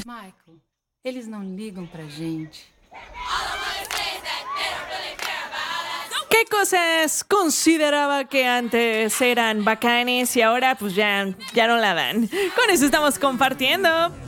Michael, eles não ligam pra gente. ¿Qué cosas consideraba que antes eran bacanes y ahora pues ya no la dan? Con eso estamos compartiendo.